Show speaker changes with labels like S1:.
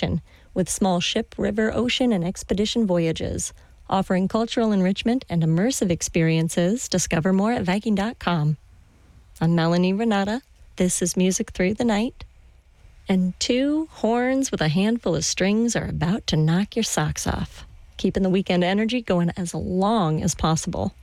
S1: Ocean, with small ship, river, ocean, and expedition voyages. Offering cultural enrichment and immersive experiences. Discover more at Viking.com. I'm Melanie Renata. This is Music Through the Night. And two horns with a handful of strings are about to knock your socks off, keeping the weekend energy going as long as possible.